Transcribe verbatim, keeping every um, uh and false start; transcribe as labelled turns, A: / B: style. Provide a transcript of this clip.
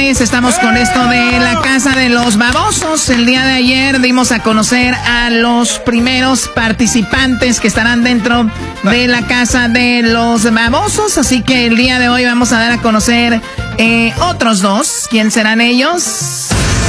A: señores, estamos con esto de la Casa de los Babosos. El día de ayer dimos a conocer a los primeros participantes que estarán dentro de la Casa de los Babosos. Así que el día de hoy vamos a dar a conocer eh, otros dos. ¿Quién serán ellos?